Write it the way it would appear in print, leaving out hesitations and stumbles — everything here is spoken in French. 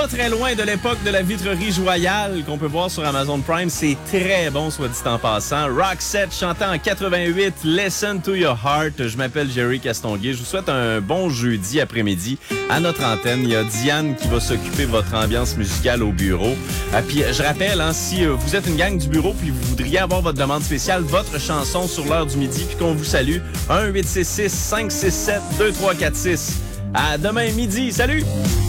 pas très loin de l'époque de la vitrerie joyale qu'on peut voir sur Amazon Prime. C'est très bon, soit dit en passant. Roxette chantant en 88, Listen to Your Heart. Je m'appelle Jerry Castonguay. Je vous souhaite un bon jeudi après-midi à notre antenne. Il y a Diane qui va s'occuper de votre ambiance musicale au bureau. Puis je rappelle, si vous êtes une gang du bureau puis vous voudriez avoir votre demande spéciale, votre chanson sur l'heure du midi, puis qu'on vous salue, 1-866-567-2346. À demain midi. Salut!